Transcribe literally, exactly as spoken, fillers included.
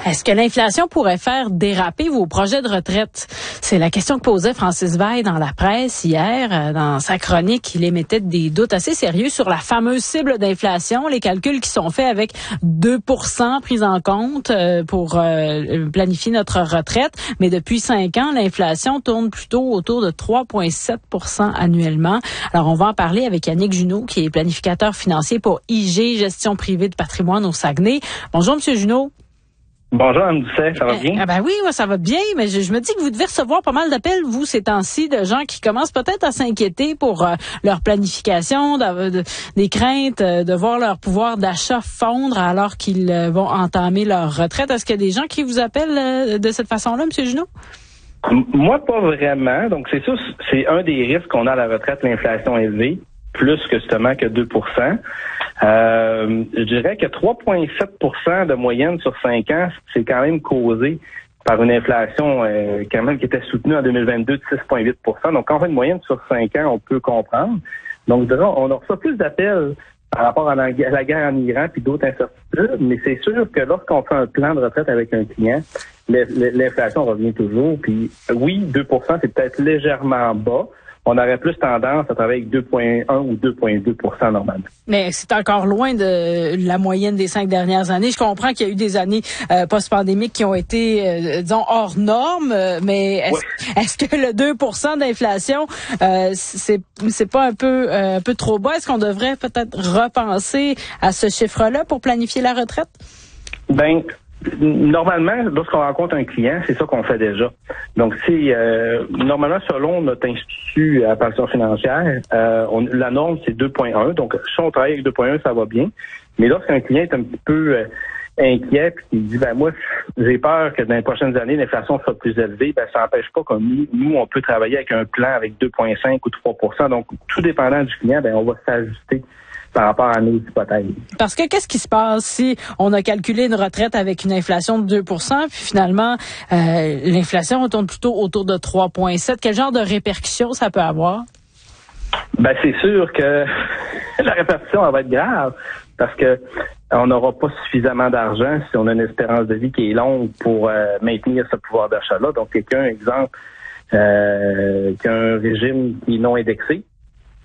Est-ce que l'inflation pourrait faire déraper vos projets de retraite? C'est la question que posait Francis Veil dans la presse hier. Dans sa chronique, il émettait des doutes assez sérieux sur la fameuse cible d'inflation, les calculs qui sont faits avec deux pour cent pris en compte pour planifier notre retraite. Mais depuis cinq ans, l'inflation tourne plutôt autour de trois virgule sept pour cent annuellement. Alors, on va en parler avec Yannick Junot, qui est planificateur financier pour I G, Gestion privée de patrimoine au Saguenay. Bonjour, Monsieur Junot. Bonjour, Mme Doucet, ça va bien? Ah ben oui, ouais, ça va bien, mais je, je me dis que vous devez recevoir pas mal d'appels, vous, ces temps-ci, de gens qui commencent peut-être à s'inquiéter pour euh, leur planification, de, de, des craintes euh, de voir leur pouvoir d'achat fondre alors qu'ils euh, vont entamer leur retraite. Est-ce qu'il y a des gens qui vous appellent euh, de cette façon-là, M. Junot? Moi, pas vraiment. Donc, c'est sûr, c'est un des risques qu'on a à la retraite, l'inflation élevée, plus que justement que deux pour cent. Euh, je dirais que trois virgule sept pour cent de moyenne sur cinq ans, c'est quand même causé par une inflation euh, quand même qui était soutenue en deux mille vingt-deux de six virgule huit pour cent. Donc, quand on fait une moyenne sur cinq ans, on peut comprendre. Donc, je dirais, on a reçu plus d'appels par rapport à la, à la guerre en Iran puis d'autres incertitudes, mais c'est sûr que lorsqu'on fait un plan de retraite avec un client, l'inflation revient toujours. Puis oui, deux pour cent, c'est peut-être légèrement bas. On aurait plus tendance à travailler avec deux virgule un ou deux virgule deux pour cent normalement. Mais c'est encore loin de la moyenne des cinq dernières années. Je comprends qu'il y a eu des années euh, post-pandémiques qui ont été, euh, disons, hors normes, euh, mais est-ce, ouais. est-ce que le deux pour cent d'inflation, euh, c'est c'est pas un peu euh, un peu trop bas? Est-ce qu'on devrait peut-être repenser à ce chiffre-là pour planifier la retraite? Ben, normalement, lorsqu'on rencontre un client, c'est ça qu'on fait déjà. Donc, c'est euh, normalement, selon notre institut à pension financière, euh, on, la norme, c'est deux virgule un. Donc, si on travaille avec deux virgule un, ça va bien. Mais lorsqu'un client est un petit peu euh, inquiet puis qu'il dit, ben moi, j'ai peur que dans les prochaines années, l'inflation soit plus élevée, ben ça n'empêche pas que nous, nous, on peut travailler avec un plan avec deux virgule cinq ou trois pour cent. Donc, tout dépendant du client, ben on va s'ajuster par rapport à nos hypothèses. Parce que qu'est-ce qui se passe si on a calculé une retraite avec une inflation de deux pour cent, puis finalement, euh, l'inflation tourne plutôt autour de trois virgule sept? Quel genre de répercussions ça peut avoir? Ben, c'est sûr que la répercussion, elle va être grave parce que on n'aura pas suffisamment d'argent si on a une espérance de vie qui est longue pour euh, maintenir ce pouvoir d'achat-là. Donc, quelqu'un, exemple, euh, qui a un régime qui est non indexé,